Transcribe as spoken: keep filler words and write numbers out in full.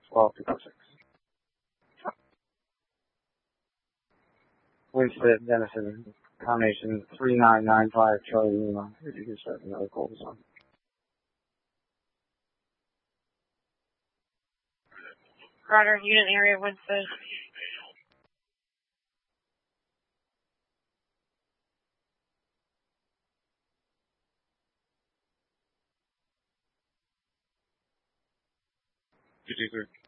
twelve fifty-six. Winston, Denison, combination three nine nine five Charlie Lima. If you can start another call zone. Roger, unit area Winston. fifty-three.